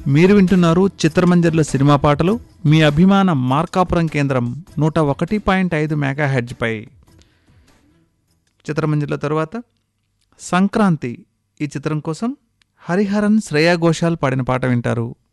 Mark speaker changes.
Speaker 1: మీరు వింటున్నారు చిత్రమంజర్ల సినిమా పాటలు మీ అభిమాన మార్కాపురం కేంద్రం 101.5 మెగాహెర్ట్జ్ పై. చిత్రమంజర్ల తరువాత సంక్రాంతి ఈ చిత్రం కోసం హరిహరన్ శ్రేయా ఘోషాల్ పాడిన పాట వింటారు.